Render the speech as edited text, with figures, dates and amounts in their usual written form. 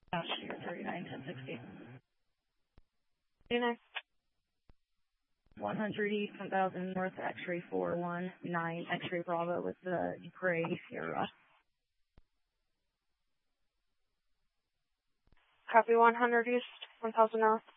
Passenger 391060. 39. 100 East 1000 North, X-ray 419, X-ray Bravo with the gray Sierra. Copy 100 East 1000 North.